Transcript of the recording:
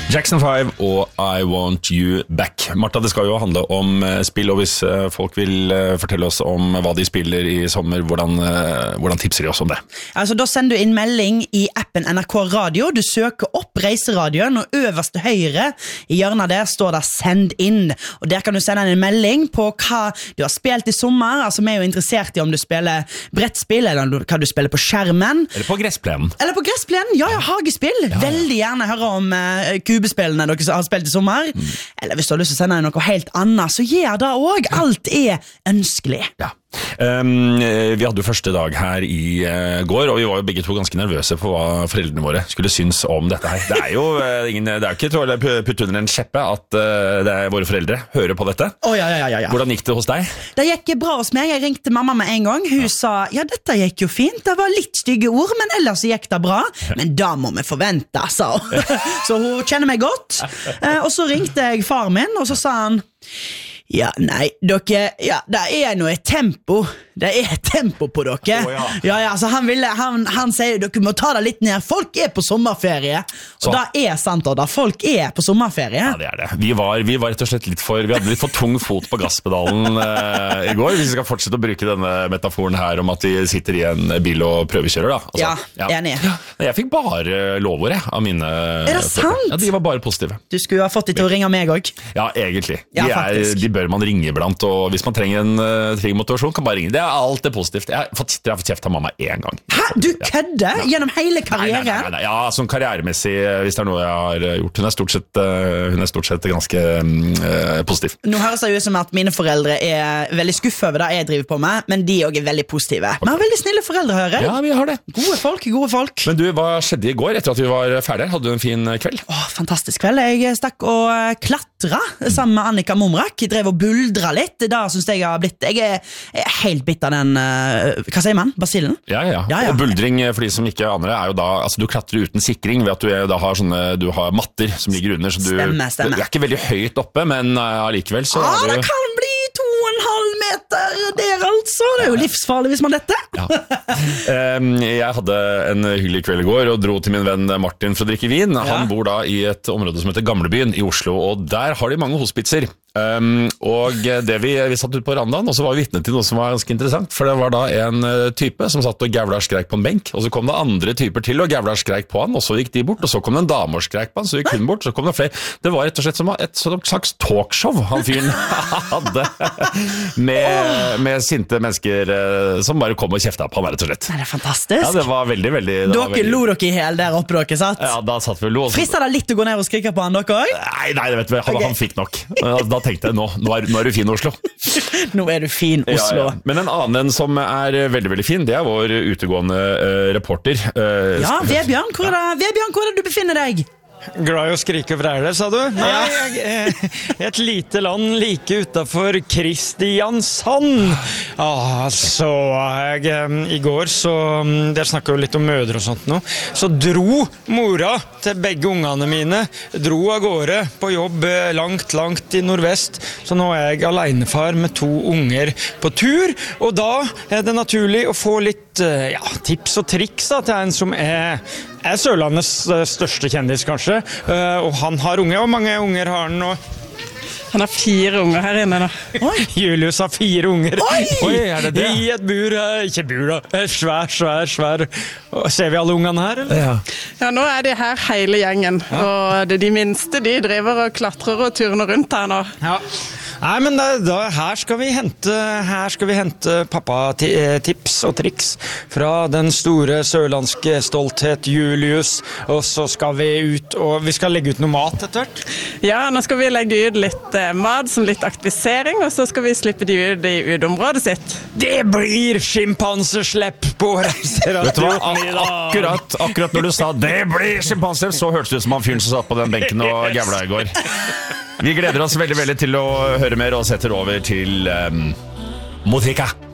Jackson 5 og I Want You Back. Martha, det skal jo handle om spill, og hvis folk vil fortelle oss om hva de spiller i sommer, hvordan tipser de oss om det? Altså, da sender du inn melding i appen NRK Radio. Du søker opp Reiseradioen, og øverst til høyre i hjørnet der står det Send inn. Og der kan du sende en melding på hva du har spilt i sommer. Altså, vi er jo interessert i om du spiller brettspill, eller hva du spiller på skjermen. Eller på gressplenen. Ja, hagespill. Ja. Veldig gjerne høre om kubespillene dere har spilt i sommer. Eller hvis du har lyst til å sende noe helt annet, så gjør det også. Alt er ønskelig. Ja. Vi hadde jo første dag her i går, og vi var jo begge to ganske nervøse på hva foreldrene våre skulle synes om dette her. Det er jo ikke tror jeg putt under en kjeppe at det er våre foreldre hører på dette. Ja. Hvordan gikk det hos deg? Det gikk bra hos meg. Jeg ringte mamma med en gang. Hun sa, ja, dette gikk jo fint. Det var litt stygge ord, men ellers gikk det bra. Men da må vi forvente, sa hun. Så hun kjenner meg godt. Og så ringte jeg far min, og så sa han, ja, nei, dere, ja, det er noe tempo. Det er tempo på dere. Ja, så han sier, dere må ta det litt ned. Folk er på sommerferie. Og det er sant, da. Folk er på sommerferie. Ja, det er det. Vi var rett og slett vi hadde litt for tung fot på gasspedalen i går, hvis vi skal fortsette å bruke denne metaforen her om at vi sitter i en bil og prøvekjører, da. Altså, enig. Jeg fikk bare lovord av mine. Er det sant? Ja, de var bare positive. Du skulle ha fått de til å ringe meg også. Ja, egentlig. De bør man ringe iblant, og hvis man trenger en motivasjon, kan bare ringe. Det er alt det positivt. Jeg har fått kjeft av mamma en gang. Hæ? Du kødder? Gjennom hele karrieren? Nei. Ja, sånn karrieremessig, hvis det er noe jeg har gjort. Hun er stort sett ganske positiv. Nå høres det jo som at mine foreldre er veldig skuffet over det jeg driver på med, men de også er veldig positive. Vi har veldig snille foreldre, hører jeg. Ja, vi har det. Gode folk. Men du, hva skjedde i går etter at vi var ferdige? Hadde du en fin kveld? Fantastisk kveld. Jeg stakk og klatra sammen med Annika Momrak. Jeg drev og buldra litt. Da synes jeg har blitt. Jeg er helt bitt av den hva sier man? Basillen? Ja. Og buldring, for de som ikke aner det, er jo da, altså du klatrer uten sikring ved at du da har du har matter som ligger under, så Stemmer. Du er ikke veldig høyt oppe, men allikevel så er det kan bli 2,5 meter der, altså. Det er jo livsfarlig hvis man detter. Ja. Jeg hadde en hyggelig kveld i går og dro til min venn Martin for å drikke vin. Han bor da i et område som heter Gamlebyen i Oslo, og der har de mange hospitser. Og det vi satt ut på verandaen, og så var vi vitne til noe som var ganske interessant, for det var da en type som satt og gævla skreik på en benk, og så kom det andre typer til og gævla skreik på han, og så gikk de bort, og så kom det en dame og skreik på han, så gikk hun bort, så kom det flere. Det var rett og slett som et slags talkshow han fyren hadde med sinte mennesker som bare kom og kjefta på han, rett og slett. Det er fantastisk. Ja, det var veldig dere lo dere i hel der oppe dere satt? Ja, da satt vi og lo. Frister det litt å gå ned og skrike på han, dere også? Nei, det vet vi, han fikk nok. Da tenkte jeg, nå er du fin, Oslo. Nå er du fin, Oslo. Ja. Men en annen som er veldig, veldig fin, det er vår utegående reporter. Vebjørn, hvor er det du befinner deg? Glad i å skrike og vræle, sa du? Nei, jeg et lite land like utenfor Kristiansand. I går så, der snakket jo litt om mødre og sånt nå, så dro mora til begge ungene mine, dro av gårde på jobb langt i nordvest, så nå er jeg alenefar med 2 unger på tur, og da er det naturlig å få litt tips og triks da, til en som er Sørlandets største kjendis, kanskje. Og han har unge. Hvor mange unger har han nå? Han har 4 unger her inne da. Julius har 4 unger. Oi, er det det? I et bur her. Ikke bur da. Svær. Ser vi alle ungene her, eller? Ja, nå er de her hele gjengen. Og de minste, de driver og klatrer og turner rundt her nå. Ja. Nei, men her skal vi hente pappa-tips og triks fra den store sørlandske stolthet Julius, og så skal vi ut, og vi skal legge ut noe mat etter hvert. Ja, nå skal vi legge ut litt mat som litt aktivisering, og så skal vi slippe de ut i uteområdet sitt. Det blir sjimpanseslepp på restaurant. Vet du hva? Akkurat når du sa det blir sjimpanseslepp, så hørtes det ut som han fyren som satt på den benken og gævla i går. Vi gleder oss veldig til å høre mer og setter over til Motrika.